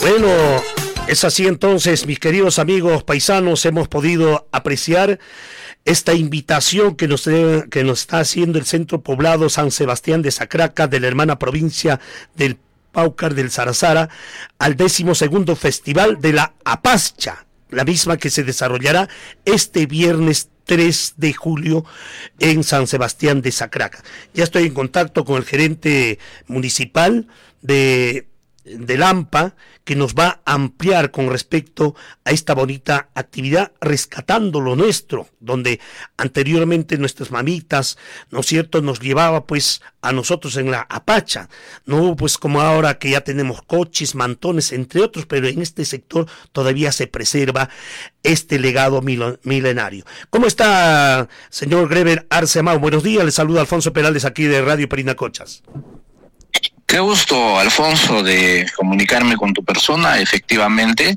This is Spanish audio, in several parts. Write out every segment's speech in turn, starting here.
Bueno, es así entonces, mis queridos amigos paisanos, hemos podido apreciar esta invitación que nos está haciendo el Centro Poblado San Sebastián de Sacraca, de la hermana provincia del Paucar del Sarazara, al 12º Festival de la Apascha, la misma que se desarrollará este viernes 3 de julio en San Sebastián de Sacraca. Ya estoy en contacto con el gerente municipal de Lampa, que nos va a ampliar con respecto a esta bonita actividad, rescatando lo nuestro, donde anteriormente nuestras mamitas, ¿no es cierto?, nos llevaba pues a nosotros en la apacha, no pues como ahora que ya tenemos coches, mantones, entre otros, pero en este sector todavía se preserva este legado milenario. ¿Cómo está, señor Greber Arcemao? Buenos días, le saluda Alfonso Perales aquí de Radio Perinacochas. Qué gusto, Alfonso, de comunicarme con tu persona. Efectivamente,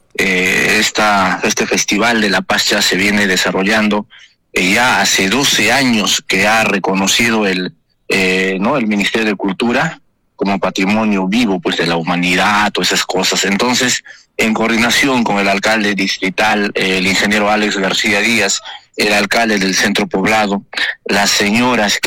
este Festival de la Pascha se viene desarrollando ya hace 12 años que ha reconocido el Ministerio de Cultura como patrimonio vivo pues de la humanidad, todas esas cosas. Entonces, en coordinación con el alcalde distrital, el ingeniero Alex García Díaz, el alcalde del Centro Poblado, las señoras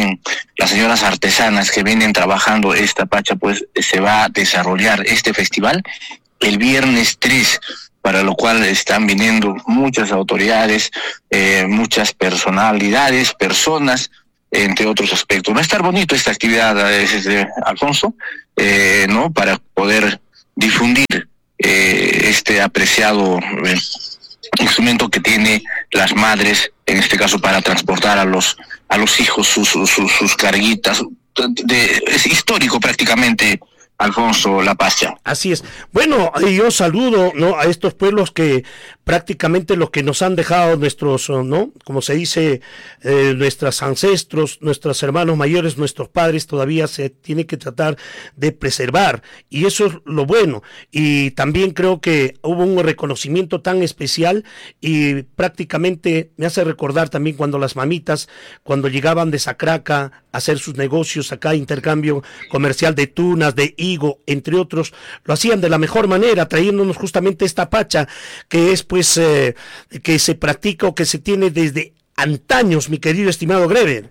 artesanas que vienen trabajando esta pacha, pues se va a desarrollar este festival el viernes 3, para lo cual están viniendo muchas autoridades, muchas personalidades, personas, entre otros aspectos. Va a estar bonito esta actividad, Alfonso, ¿no? Para poder difundir este apreciado instrumento que tiene las madres, en este caso para transportar a los hijos sus carguitas. Es histórico prácticamente, Alfonso, la Pascha. Así es. Bueno, yo saludo, ¿no?, a estos pueblos que prácticamente los que nos han dejado nuestros, ¿no?, como se dice, nuestros ancestros, nuestros hermanos mayores, nuestros padres, todavía se tiene que tratar de preservar, y eso es lo bueno. Y también creo que hubo un reconocimiento tan especial, y prácticamente me hace recordar también cuando las mamitas, cuando llegaban de Sacraca a hacer sus negocios acá, intercambio comercial de tunas, de higo, entre otros, lo hacían de la mejor manera, trayéndonos justamente esta pacha, que es pues que se practica o que se tiene desde antaños, mi querido estimado Greber.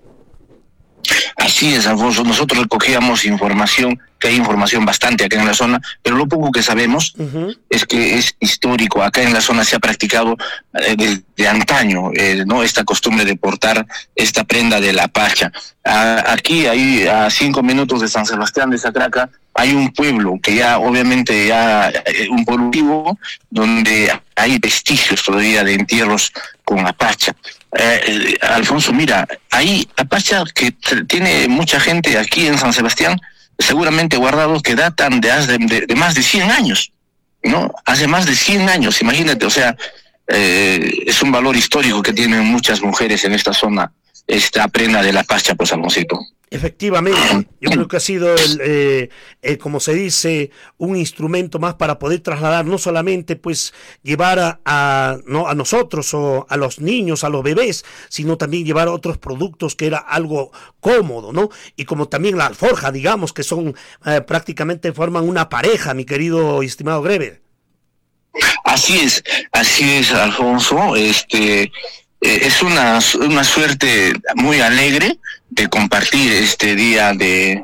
Así es, Alfonso, nosotros recogíamos información, que hay información bastante acá en la zona, pero lo poco que sabemos es que es histórico. Acá en la zona se ha practicado desde antaño, ¿no?, esta costumbre de portar esta prenda de la pacha. Aquí, ahí a 5 minutos de San Sebastián de Sacraca, hay un pueblo que ya, obviamente, un pueblo vivo, donde hay vestigios todavía de entierros con la pacha. Alfonso, mira, hay apacha que tiene mucha gente aquí en San Sebastián, seguramente guardados, que datan de más de 100 años, ¿no? Hace más de 100 años, imagínate, o sea, es un valor histórico que tienen muchas mujeres en esta zona, esta prenda de la pacha, pues, Alfonsito. Efectivamente, yo creo que ha sido como se dice, un instrumento más para poder trasladar, no solamente pues llevar a nosotros o a los niños, a los bebés, sino también llevar otros productos, que era algo cómodo, ¿no? Y como también la alforja, digamos, que son prácticamente forman una pareja, mi querido y estimado Greber. Así es, Alfonso. Es una suerte muy alegre de compartir este día del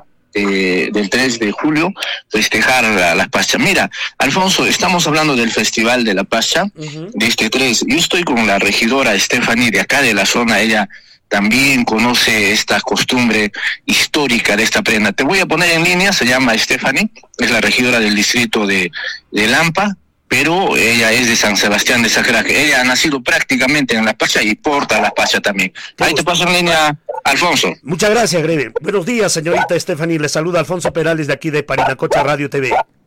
3 de julio, festejar la Pascha. Mira, Alfonso, estamos hablando del Festival de la Pascha, de este 3. Yo estoy con la regidora Stephanie de acá de la zona. Ella también conoce esta costumbre histórica de esta prenda. Te voy a poner en línea, se llama Stephanie, es la regidora del distrito de Lampa, pero ella es de San Sebastián de Sacraca. Ella ha nacido prácticamente en la Pascha y porta la Pascha también. Ahí te paso en línea, Alfonso. Muchas gracias, Greber. Buenos días, señorita Stephanie. Le saluda Alfonso Perales de aquí de Parinacocha Radio TV.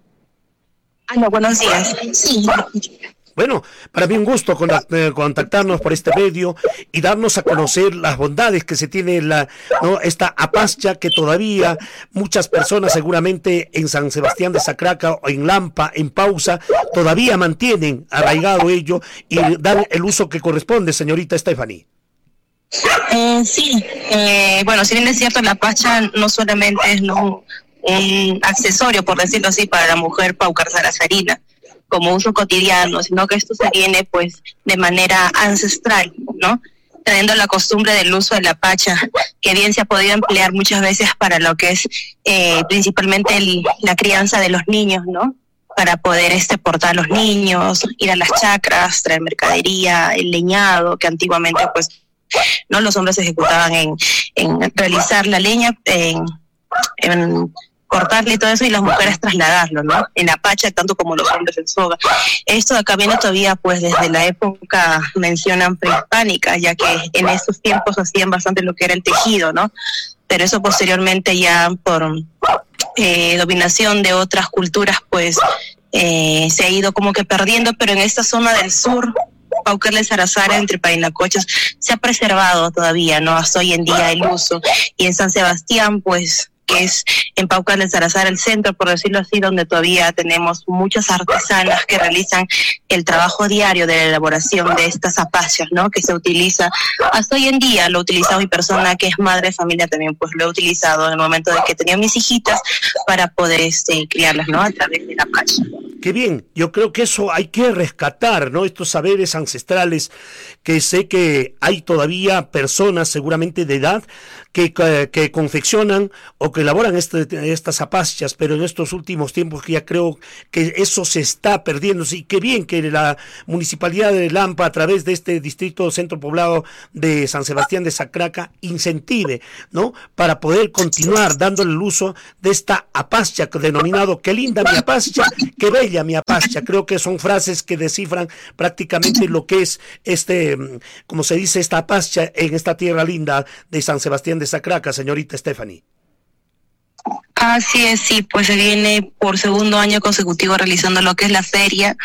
Buenos días. Sí. Bueno, para mí un gusto contactarnos por este medio y darnos a conocer las bondades que se tiene esta apascha, que todavía muchas personas seguramente en San Sebastián de Sacraca o en Lampa, en Pausa, todavía mantienen arraigado ello y dan el uso que corresponde, señorita Stephanie. Sí, bueno, si bien es cierto, la pacha no solamente es un accesorio, por decirlo así, para la mujer paucar sarasarina, como uso cotidiano, sino que esto se viene pues de manera ancestral, ¿no? Teniendo la costumbre del uso de la pacha, que bien se ha podido emplear muchas veces para lo que es principalmente la crianza de los niños, ¿no? Para poder portar a los niños, ir a las chacras, traer mercadería, el leñado, que antiguamente pues no los hombres se ejecutaban en realizar la leña, en cortarle y todo eso, y las mujeres trasladarlo, ¿no? En la pacha, tanto como los hombres en soga. Esto de acá viene todavía pues desde la época, mencionan, prehispánica, ya que en esos tiempos hacían bastante lo que era el tejido, ¿no? Pero eso posteriormente ya por dominación de otras culturas pues se ha ido como que perdiendo, pero en esta zona del sur, Paucar de Sarazara, entre Parinacochas, se ha preservado todavía, ¿no? Hasta hoy en día el uso. Y en San Sebastián, pues, que es en Paucar de Sarazara el centro, por decirlo así, donde todavía tenemos muchas artesanas que realizan el trabajo diario de la elaboración de estas zapallas, ¿no? Que se utiliza, hasta hoy en día lo ha utilizado mi persona, que es madre de familia también, pues lo he utilizado en el momento de que tenía mis hijitas para poder criarlas, ¿no? A través de la pacha. Qué bien, yo creo que eso hay que rescatar, ¿no? Estos saberes ancestrales, que sé que hay todavía personas seguramente de edad que confeccionan o que elaboran estas zapallas, pero en estos últimos tiempos que ya creo que eso se está perdiendo. Sí, qué bien que la Municipalidad de Lampa, a través de este distrito centro poblado de San Sebastián de Sacraca, incentive, ¿no? Para poder continuar dándole el uso de esta apascha, denominado "qué linda mi apascha, qué bella mi apascha". Creo que son frases que descifran prácticamente lo que es como se dice, esta apascha en esta tierra linda de San Sebastián de Sacraca, señorita Stephanie. Así es, sí, pues se viene por segundo año consecutivo realizando lo que es la feria.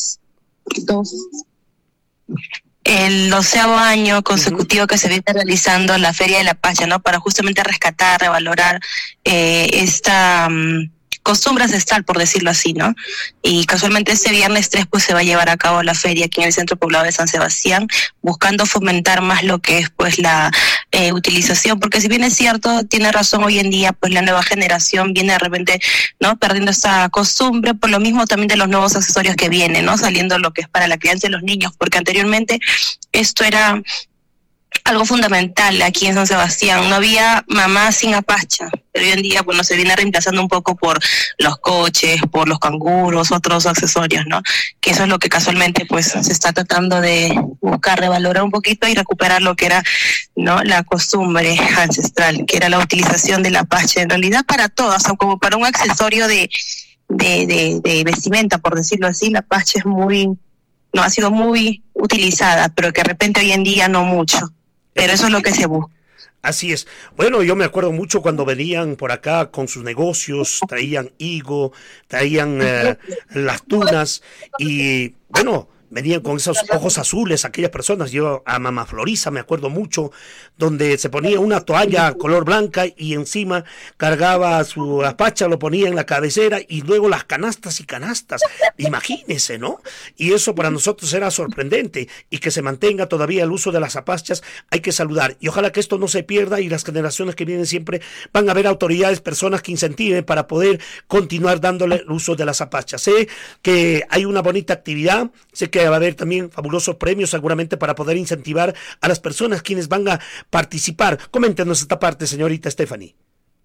El 12º año consecutivo que se viene realizando la Feria de la Pacha, ¿no? Para justamente rescatar, revalorar esta costumbre ancestral, por decirlo así, ¿no? Y casualmente este viernes 3 pues se va a llevar a cabo la feria aquí en el centro poblado de San Sebastián, buscando fomentar más lo que es pues la utilización, porque si bien es cierto, tiene razón, hoy en día pues la nueva generación viene de repente, ¿no? Perdiendo esta costumbre, por lo mismo también de los nuevos accesorios que vienen, ¿no? Saliendo lo que es para la crianza de los niños, porque anteriormente esto era algo fundamental aquí en San Sebastián. No había mamá sin apacha, pero hoy en día, bueno, se viene reemplazando un poco por los coches, por los canguros, otros accesorios, ¿no? Que eso es lo que casualmente, pues, se está tratando de buscar, revalorar un poquito y recuperar lo que era, ¿no? La costumbre ancestral, que era la utilización de la apacha, en realidad para todas, o como para un accesorio de vestimenta, por decirlo así. La apacha ha sido muy utilizada, pero que de repente hoy en día no mucho. Pero eso es lo que se busca. Así es. Bueno, yo me acuerdo mucho cuando venían por acá con sus negocios, traían higo, traían las tunas y, bueno, venían con esos ojos azules aquellas personas. Yo a Mamá Florisa me acuerdo mucho, donde se ponía una toalla color blanca y encima cargaba su apacha, lo ponía en la cabecera y luego las canastas y canastas. Imagínense, ¿no? Y eso para nosotros era sorprendente, y que se mantenga todavía el uso de las apachas hay que saludar. Y ojalá que esto no se pierda, y las generaciones que vienen siempre van a haber autoridades, personas que incentiven para poder continuar dándole el uso de las apachas. Sé que hay una bonita actividad, sé que va a haber también fabulosos premios seguramente para poder incentivar a las personas quienes van a participar. Coméntenos esta parte, señorita Stephanie.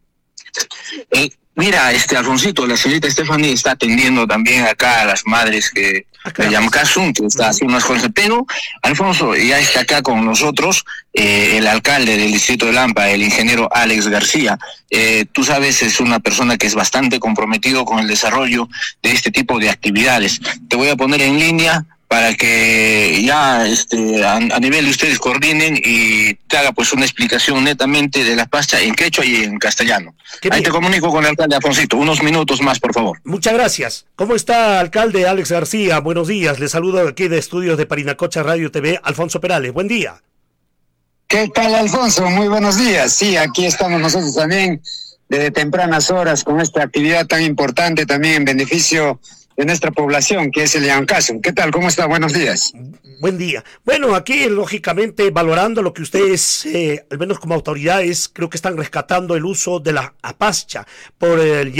Mira, Alfonsito, la señorita Stephanie está atendiendo también acá a las madres que le llaman Casun, que está haciendo unas cosas, pero Alfonso, ya está acá con nosotros el alcalde del distrito de Lampa, el ingeniero Alex García. Tú sabes, es una persona que es bastante comprometido con el desarrollo de este tipo de actividades. Te voy a poner en línea para que ya a nivel de ustedes coordinen y te haga pues una explicación netamente de la pasta en quechua y en castellano. Ahí te comunico con el alcalde Alfonsito. Unos minutos más, por favor. Muchas gracias. ¿Cómo está, alcalde Alex García? Buenos días. Le saludo aquí de estudios de Parinacocha Radio TV, Alfonso Perales. Buen día. ¿Qué tal, Alfonso? Muy buenos días. Sí, aquí estamos nosotros también desde tempranas horas con esta actividad tan importante también en beneficio de nuestra población, que es el Llancasum. ¿Qué tal? ¿Cómo está? Buenos días. Buen día. Bueno, aquí lógicamente valorando lo que ustedes, al menos como autoridades, creo que están rescatando el uso de la apascha por el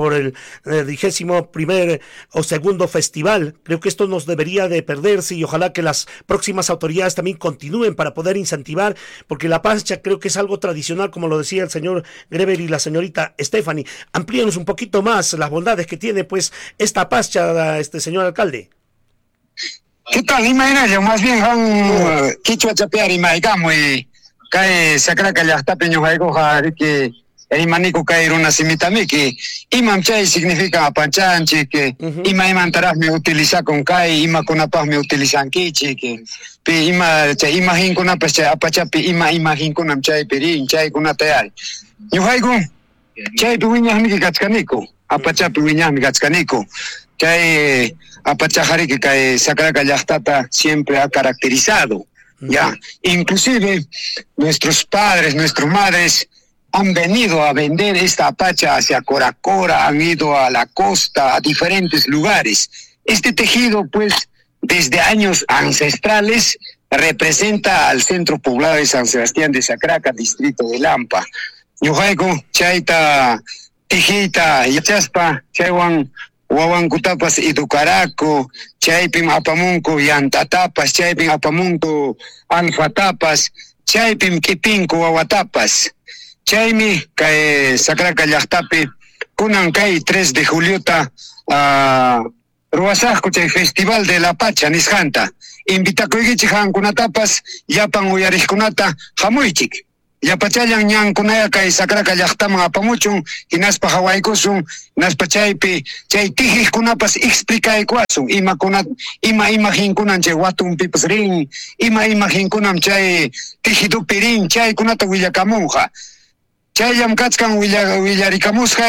21º o segundo festival. Creo que esto nos debería de perderse y ojalá que las próximas autoridades también continúen para poder incentivar, porque la apascha creo que es algo tradicional, como lo decía el señor Greber y la señorita Stephanie. Amplíenos un poquito más las bondades que tiene pues esta apascha, señor alcalde. ¿Qué tal? Imagínate, más bien han quichua chapear y maigamo y cae sacraca ya está peño jaigo que el manico cae una simita mi que imam chay significa apanchanchi que ima taras me utiliza con kai ima con apas me utilizan kichi que ima chay imagin con apas chay apachapi ima imagin con am chay perin chay con atayal yo jaigo chay piwiñas mi kachkaniko apachapi wiñas mi kachkaniko chay apachajari que cae sacraca yachtata siempre ha caracterizado, ya. Inclusive nuestros padres, nuestras madres han venido a vender esta apacha hacia Coracora, han ido a la costa, a diferentes lugares. Este tejido, pues, desde años ancestrales, representa al centro poblado de San Sebastián de Sacraca, distrito de Lampa. Yojaico, chaita, tijita, yachaspa, chaywan, Wawankutapas Iducaraco, Chaypim Apamunco Yantatapas, Chaypim Apamunco Alfatapas, Chaypim Kipinco Wawatapas, Chaymi Kay Sacraca Llaqtapi, Kunan Kay 3 de Juliota, Ruasajco Chay Festival de la Pacha, Nisjanta, Invitacoigichi Hankunatapas, Yapan Uyariskunata, Jamuichik. Yapachayan ñan kunaya kay sacraca llaqtaman apamuchun hinaspa hawaykusun hinaspa chaypi chay tijikunapas explicaykuasun ima hinkunan chay watunpipas rin ima hinkunan chay tijidupi rin chaykunata willakamunqa chayllam kachkan willarikamusqa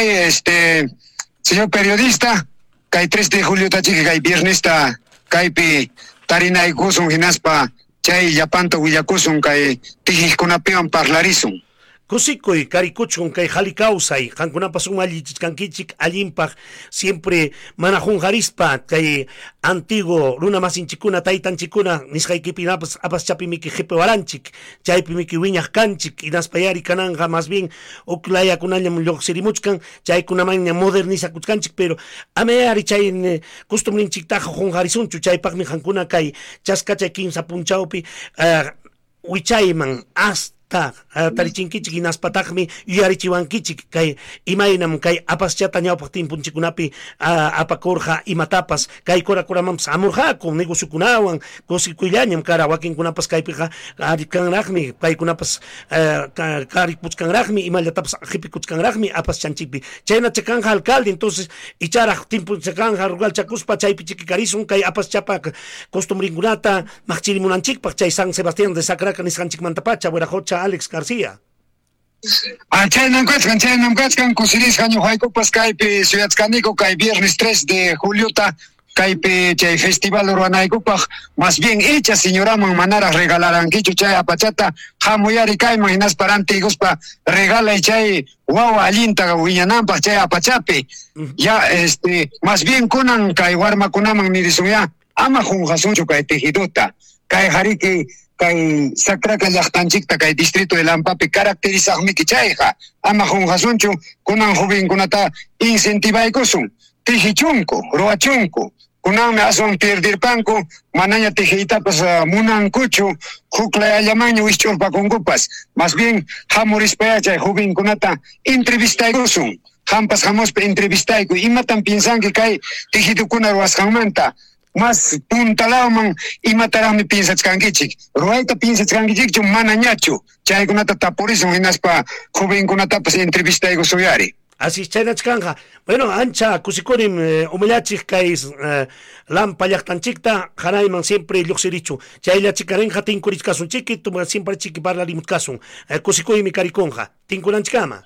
señor periodista kay 3 de julio tachiki kay viernesta kaypi tarinaykusun hinaspa chay yapanta willakusun kay tijikunapiwan parlarisun. Kusikoy, karikuchun, kay halikausay, hankunapas umallichkankichik allimpaj, siempre manajunjarispa, kay antiguo, runa masinchikuna, taitanchikuna, nishaykipinapas apaschapimiki jipewaranchik, chaypimiki wiñaj kanchik, inaspayari kananja, más bien, uklaya kunallam lloksirimuchkan, chaykunamaña modernizakuchkanchik, pero ameari chay costumbrinchik taja junjarisunchu, chaypajmi hankuna kay chaskachay kimsa punchawpi, wichayman, hasta tarichinkichik inaspatajmi yuyarichiwankichik kay imaynam kay apaschata ñawpaq timpunchikunapi apakurqa imatapas kay kurakuramampas amurqaku negociukunawan kusikullañam kara wakinkunapas kaypiqa arikanraqmi kaykunapas karipuchkanraqmi imallatapas qipikuchkanraqmi apaschanchikpi chaynacha kanja alcalde entonces icharaq timpunchakanja rugalchakuspa chaypi chikikarisun kay apaschapa costumbrinkunata maqchirimunanchikpaq chay San Sebastián de Sacraca nisqanchikmantapacha werajocha Alex García. Chaynam kachkan, kusiris haño haykupas kaypi Ciudadcanico kay viernes 3 de Juliota kaypi chay festival urbanaykupas más bien hecha señoraman manara regalarankichu chay apachata hamuyari kayman hinaspa antigospa regala y chay wawa allinta wiñananpas chay apachapi ya más bien kunan kay warmakunaman nirisunya ama junjasunchu kay tejidota kay hariki kay Sacraca llaqtanchikta kay distrito de Lampapi caracterizaqmi kichayqa ama junjasunchu kunan jovenkunata incentivaykusun tijichunku ruachunku kunanmi aswan perdirpanku manaña tijiytapas munankuchu huklayallamaña wischurpakunkupas más bien hamurispaya chay jovenkunata entrevistaykusun hampas hamuspa entrevistayku imatan piensanki kay tijidukuna ruwasqanmanta más puntalawman imataraqmi piensachkankichik ruwayta piensachkankichikchu mana ñachu chaykunata tapurisun hinaspa jovenkunatapas entrevistayku suyari. Así es, chaynachkanja. Bueno, ancha kusikurim umillachik kay Lampa llaqtanchikta hanayman siempre lluqsirichu chayllachikarenja tinkurishkasunchiki tuma siempre chiki parlarimutkasun kusikuymi karikunja tinkunanchikama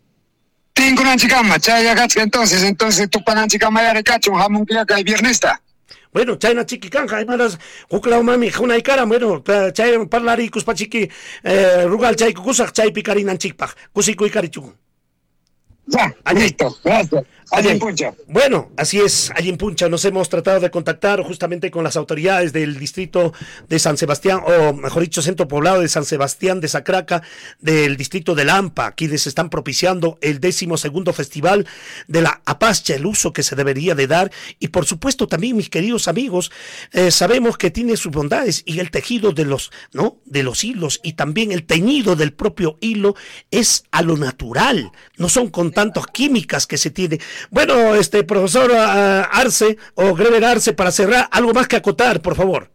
chayagachka entonces tupananchikama yarikachun hamunkiya kay viernesta. Bueno, chayna chiki kanja, además, huklaw mami, una y cara, bueno, chay parlari kuspachiki, rugal chay kukusak, chay picarinan chikpaj, kusiku y carichu. Ya, listo, gracias. allá en Puncha. Bueno, así es, allí en Puncha nos hemos tratado de contactar justamente con las autoridades del distrito de San Sebastián, o mejor dicho, centro poblado de San Sebastián de Sacraca, del distrito de Lampa, quienes están propiciando el 12º Festival de la Apacha, el uso que se debería de dar, y por supuesto también, mis queridos amigos, sabemos que tiene sus bondades, y el tejido de los hilos, y también el teñido del propio hilo es a lo natural, no son con tantas químicas que se tiene. Bueno, profesor Arce o Greber Arce, para cerrar, algo más que acotar, por favor.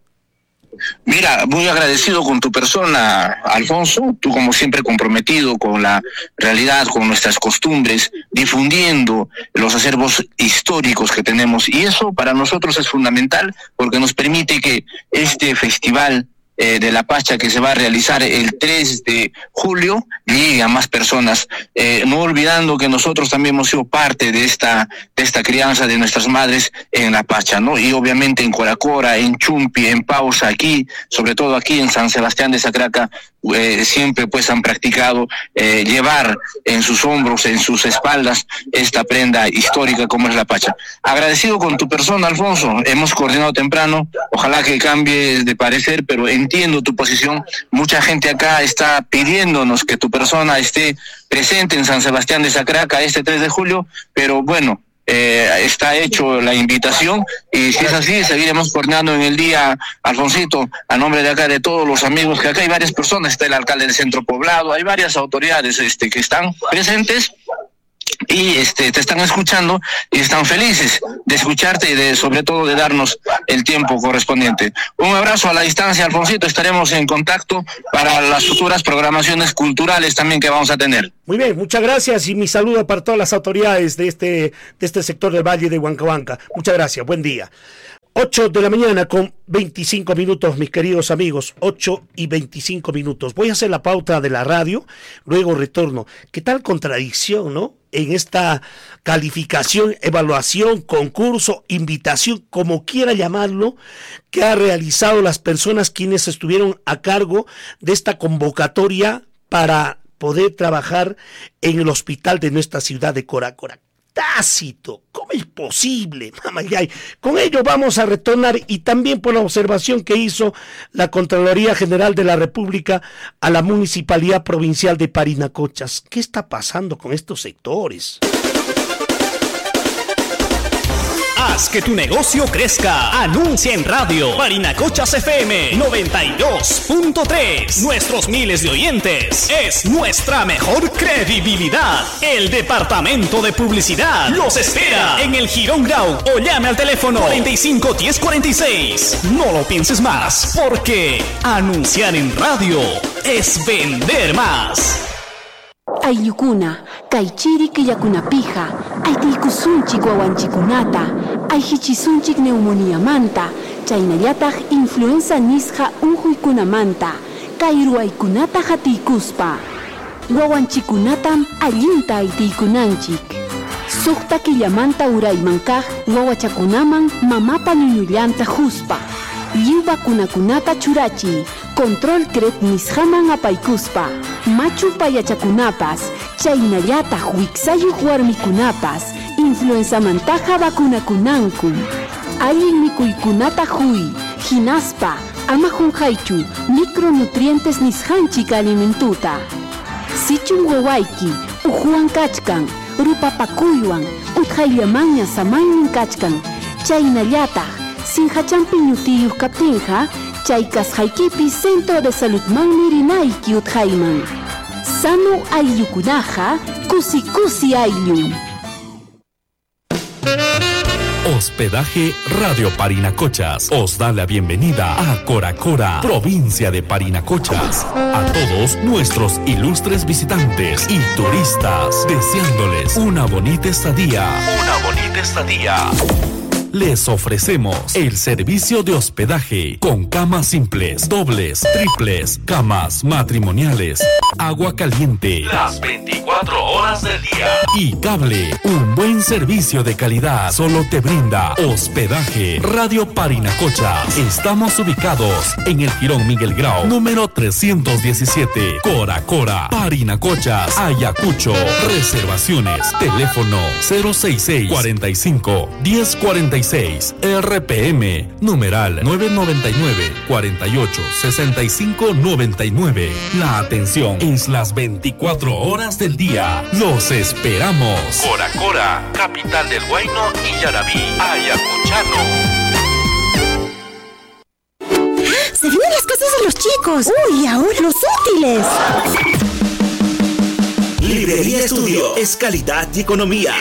Mira, muy agradecido con tu persona, Alfonso, tú como siempre comprometido con la realidad, con nuestras costumbres, difundiendo los acervos históricos que tenemos, y eso para nosotros es fundamental porque nos permite que este festival de la Pacha, que se va a realizar el 3 de julio, llegue a más personas, no olvidando que nosotros también hemos sido parte de esta crianza de nuestras madres en la Pacha, ¿no? Y obviamente en Coracora, en Chumpi, en Pausa, aquí, sobre todo aquí en San Sebastián de Sacraca, siempre pues han practicado llevar en sus hombros, en sus espaldas, esta prenda histórica como es la Pacha. Agradecido con tu persona, Alfonso, hemos coordinado temprano, ojalá que cambies de parecer, pero entiendo tu posición. Mucha gente acá está pidiéndonos que tu persona esté presente en San Sebastián de Sacraca este 3 de julio, pero bueno, está hecho la invitación, y si es así, seguiremos coordinando en el día, Alfonsito, a nombre de acá de todos los amigos, que acá hay varias personas, está el alcalde del centro poblado, hay varias autoridades que están presentes y te están escuchando y están felices de escucharte y sobre todo de darnos el tiempo correspondiente. Un abrazo a la distancia, Alfonsito, estaremos en contacto para las futuras programaciones culturales también que vamos a tener. Muy bien, muchas gracias, y mi saludo para todas las autoridades de este sector del Valle de Huancahuanca. Muchas gracias, buen día. 8 de la mañana con 25 minutos, mis queridos amigos, 8:25. Voy a hacer la pauta de la radio, luego retorno. ¿Qué tal contradicción, no? En esta calificación, evaluación, concurso, invitación, como quiera llamarlo, que ha realizado las personas quienes estuvieron a cargo de esta convocatoria para poder trabajar en el hospital de nuestra ciudad de Coracora. Tácito, ¿cómo es posible? Mamayay. Con ello vamos a retornar, y también por la observación que hizo la Contraloría General de la República a la Municipalidad Provincial de Parinacochas. ¿Qué está pasando con estos sectores? Haz que tu negocio crezca. Anuncia en radio. Parinacochas FM 92.3. Nuestros miles de oyentes es nuestra mejor credibilidad. El Departamento de Publicidad los espera en el Girón Grau o llame al teléfono 45 10 46. No lo pienses más, porque anunciar en radio es vender más. Aylukuna, kaychiri killakunapija, aytiykusunchik wawanchikunata, ayhichisunchik neumonía-manta, chaynallataq influenza nisqa unquykunamanta, kay ruwaykunata hatiykuspa. Wawanchikunatam allinta aytiykunanchik. Suqta killamanta urayman kaq wawachakunaman mamapa ñuñullanta huspa. Lliw vacunakunata churachiy, control CREP nisqaman apaykuspa. Machu payachakunapas, chaynallataq wiksayuq warmikunapas, influenzamantaqa vacunakunanku. Allin mikuykunata huy, hinaspa, ama junqaychu, micronutrientes nisqanchik alimentuta. Sichun wawayki, uhuwan kachkan, rupapakuywan, utqayllamanña samaynin kachkan, chaynallataq sinhachampi ñutiyuq kaptinqa, chay kasqaykipi Centro de Saludmanmi rinayki utqayman. Sano ayllukunaqa, kusi ayllun. Hospedaje Radio Parinacochas os da la bienvenida a Coracora, provincia de Parinacochas. A todos nuestros ilustres visitantes y turistas, deseándoles una bonita estadía. les ofrecemos el servicio de hospedaje con camas simples, dobles, triples, camas matrimoniales, agua caliente las 24 horas del día y cable. Un buen servicio de calidad solo te brinda Hospedaje Radio Parinacocha. Estamos ubicados en el Jirón Miguel Grau, número 317, Cora, Parinacochas, Ayacucho. Reservaciones, teléfono 066-45-1046, RPM, numeral 999-48-6599. La atención es las 24 horas del día. Los esperamos. Cora, capital del Huayno y Yarabí, ayacuchano. ¡Se vienen las cosas de los chicos! ¡Uy, ahora los útiles! Librería Estudio es calidad y economía.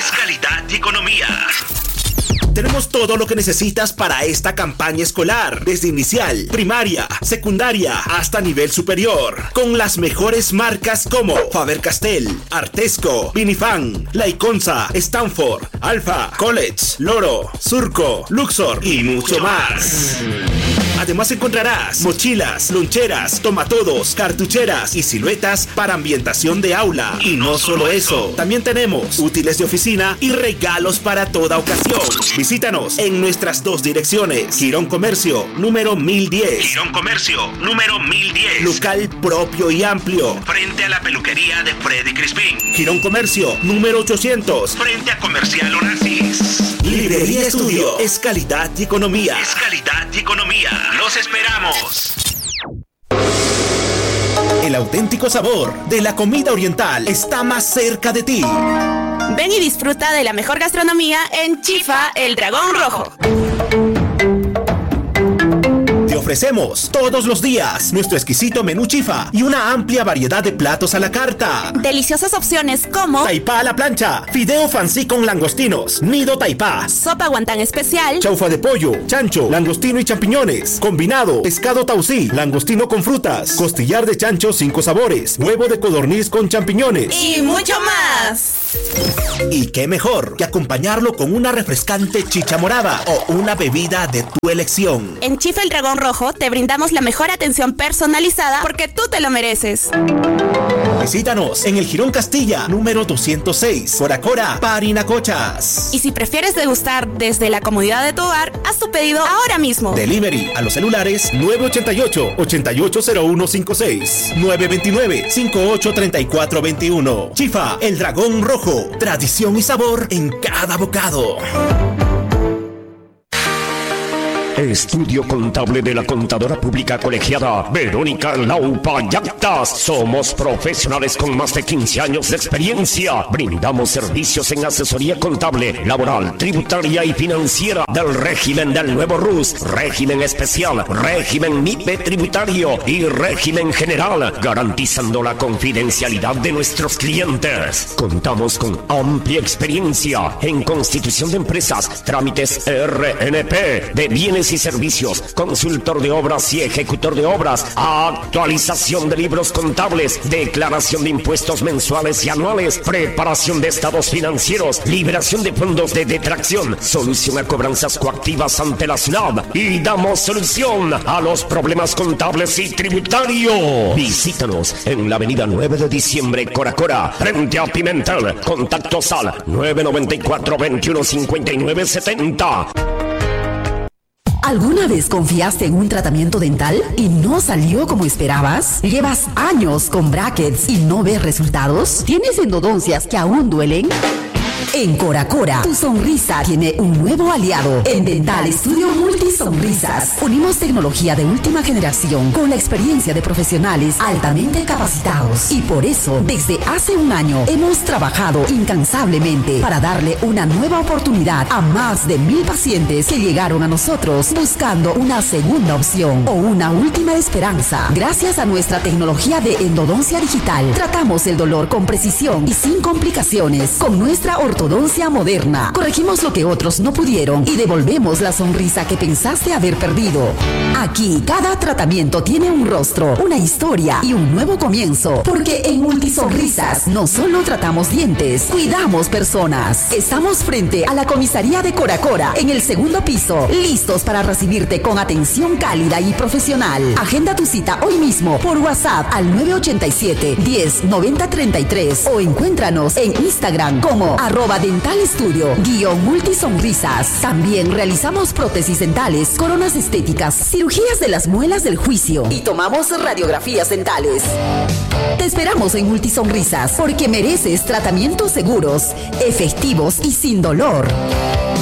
Tenemos todo lo que necesitas para esta campaña escolar, desde inicial, primaria, secundaria, hasta nivel superior, con las mejores marcas como Faber-Castell, Artesco, Vinifan, Laiconza, Stanford, Alfa, College, Loro, Surco, Luxor y mucho más. Además encontrarás mochilas, loncheras, tomatodos, cartucheras y siluetas para ambientación de aula. Y no solo eso, también tenemos útiles de oficina y regalos para toda ocasión. Visítanos en nuestras dos direcciones. Jirón Comercio, número 1010. Local propio y amplio, frente a la peluquería de Freddy Crispín. Jirón Comercio, número 800, frente a Comercial Onassis. Librería Estudio es calidad y economía. ¡Los esperamos! El auténtico sabor de la comida oriental está más cerca de ti. Ven y disfruta de la mejor gastronomía en Chifa, el Dragón Rojo. Te ofrecemos todos los días nuestro exquisito menú Chifa y una amplia variedad de platos a la carta. Deliciosas opciones como taipá a la plancha, fideo fancy con langostinos, nido taipá, sopa guantán especial, chaufa de pollo, chancho, langostino y champiñones, combinado, pescado tausí, langostino con frutas, costillar de chancho 5 sabores, huevo de codorniz con champiñones y mucho más. Y qué mejor que acompañarlo con una refrescante chicha morada o una bebida de tu elección. En Chifa el Dragón Rojo te brindamos la mejor atención personalizada porque tú te lo mereces. Visítanos en el Jirón Castilla, número 206, Cora, Parinacochas. Y si prefieres degustar desde la comodidad de tu hogar, haz tu pedido ahora mismo. Delivery a los celulares 988-880156, 929-583421. Chifa, el Dragón Rojo, tradición y sabor en cada bocado. Estudio Contable de la Contadora Pública Colegiada Verónica Laupa Yactas. Somos profesionales con más de 15 años de experiencia. Brindamos servicios en asesoría contable, laboral, tributaria y financiera del régimen del nuevo RUS, régimen especial, régimen MIPE tributario y régimen general, garantizando la confidencialidad de nuestros clientes. Contamos con amplia experiencia en constitución de empresas, trámites RNP de bienes y servicios, consultor de obras y ejecutor de obras, actualización de libros contables, declaración de impuestos mensuales y anuales, preparación de estados financieros, liberación de fondos de detracción, solución a cobranzas coactivas ante la SUNAT y damos solución a los problemas contables y tributarios. Visítanos en la avenida 9 de diciembre, Cora, frente a Pimentel. Contactos al 994-2159-70. ¿Alguna vez confiaste en un tratamiento dental y no salió como esperabas? ¿Llevas años con brackets y no ves resultados? ¿Tienes endodoncias que aún duelen? En Cora, tu sonrisa tiene un nuevo aliado. En Dental Estudio Multisonrisas unimos tecnología de última generación con la experiencia de profesionales altamente capacitados. Y por eso, desde hace un año, hemos trabajado incansablemente para darle una nueva oportunidad a más de 1,000 pacientes que llegaron a nosotros buscando una segunda opción o una última esperanza. Gracias a nuestra tecnología de endodoncia digital, tratamos el dolor con precisión y sin complicaciones. Con nuestra ortodoncia Ortodoncia moderna. Corregimos lo que otros no pudieron y devolvemos la sonrisa que pensaste haber perdido. Aquí, cada tratamiento tiene un rostro, una historia y un nuevo comienzo. Porque en Multisonrisas no solo tratamos dientes, cuidamos personas. Estamos frente a la comisaría de Coracora, en el segundo piso, listos para recibirte con atención cálida y profesional. Agenda tu cita hoy mismo por WhatsApp al 987-10-9033 o encuéntranos en Instagram como @dentalstudio_multisonrisas. También realizamos prótesis dentales, coronas estéticas, cirugías de las muelas del juicio y tomamos radiografías dentales. Te esperamos en Multisonrisas porque mereces tratamientos seguros, efectivos y sin dolor.